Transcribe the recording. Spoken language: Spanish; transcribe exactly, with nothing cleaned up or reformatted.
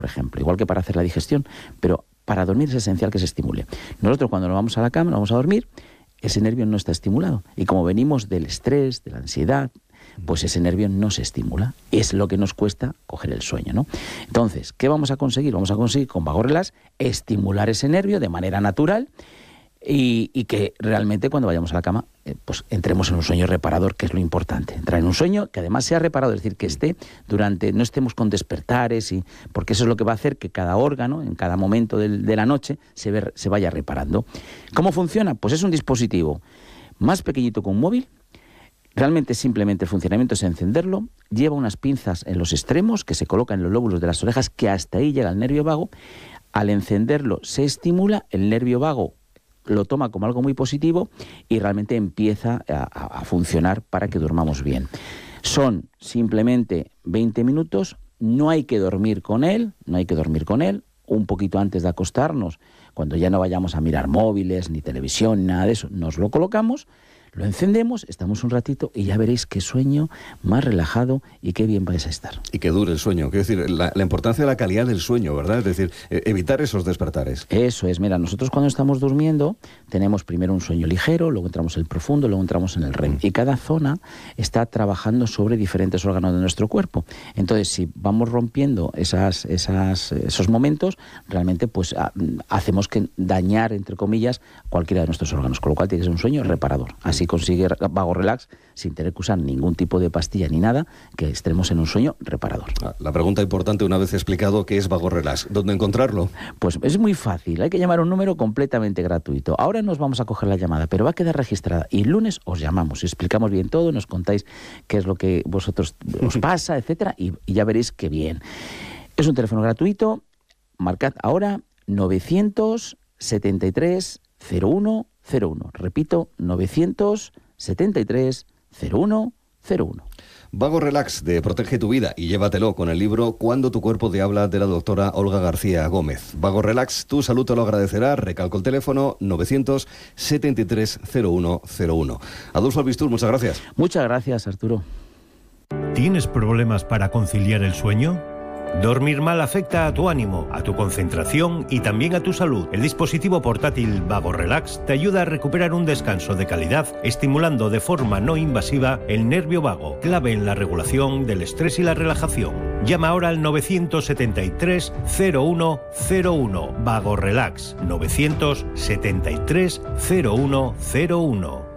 por ejemplo, igual que para hacer la digestión, pero para dormir es esencial que se estimule. Nosotros cuando nos vamos a la cama, nos vamos a dormir, ese nervio no está estimulado. Y como venimos del estrés, de la ansiedad, pues ese nervio no se estimula. Es lo que nos cuesta coger el sueño, ¿no? Entonces, ¿qué vamos a conseguir? Vamos a conseguir con Vago Relax estimular ese nervio de manera natural y, y que realmente cuando vayamos a la cama eh, pues entremos en un sueño reparador, que es lo importante. Entrar en un sueño que además sea reparador, es decir, que esté durante, no estemos con despertares, y, porque eso es lo que va a hacer que cada órgano, en cada momento del, de la noche, se, ve, se vaya reparando. ¿Cómo funciona? Pues es un dispositivo más pequeñito que un móvil. Realmente simplemente el funcionamiento es encenderlo, lleva unas pinzas en los extremos que se colocan en los lóbulos de las orejas, que hasta ahí llega el nervio vago. Al encenderlo se estimula, el nervio vago lo toma como algo muy positivo y realmente empieza a, a funcionar para que durmamos bien. Son simplemente veinte minutos, no hay que dormir con él, no hay que dormir con él, un poquito antes de acostarnos, cuando ya no vayamos a mirar móviles, ni televisión, nada de eso, nos lo colocamos, lo encendemos, estamos un ratito y ya veréis qué sueño más relajado y qué bien vais a estar. Y que dure el sueño. Quiero decir, la, la importancia de la calidad del sueño, ¿verdad? Es decir, eh, evitar esos despertares. Eso es. Mira, nosotros cuando estamos durmiendo tenemos primero un sueño ligero, luego entramos en el profundo, luego entramos en el R E M. Y cada zona está trabajando sobre diferentes órganos de nuestro cuerpo. Entonces, si vamos rompiendo esas, esas, esos momentos, realmente pues a, hacemos que dañar, entre comillas, cualquiera de nuestros órganos. Con lo cual tiene que ser un sueño reparador. Así consigue Vago Relax sin tener que usar ningún tipo de pastilla ni nada, que estemos en un sueño reparador. La pregunta importante, una vez explicado qué es Vago Relax, ¿dónde encontrarlo? Pues es muy fácil, hay que llamar a un número completamente gratuito. Ahora nos vamos a coger la llamada, pero va a quedar registrada y el lunes os llamamos, explicamos bien todo, nos contáis qué es lo que vosotros os pasa, etcétera, y, y ya veréis qué bien. Es un teléfono gratuito, marcad ahora novecientos setenta y tres cero uno cero uno. Repito, novecientos setenta y tres cero uno cero uno. Vago Relax de Protege tu Vida y llévatelo con el libro Cuando tu cuerpo te habla, de la doctora Olga García Gómez. Vago Relax, tu salud te lo agradecerá. Recalco el teléfono novecientos setenta y tres cero uno cero uno. Adolfo Albistur, muchas gracias. Muchas gracias, Arturo. ¿Tienes problemas para conciliar el sueño? Dormir mal afecta a tu ánimo, a tu concentración y también a tu salud. El dispositivo portátil Vago Relax te ayuda a recuperar un descanso de calidad, estimulando de forma no invasiva el nervio vago, clave en la regulación del estrés y la relajación. Llama ahora al novecientos setenta y tres cero uno cero uno. Vago Relax, novecientos setenta y tres cero uno cero uno.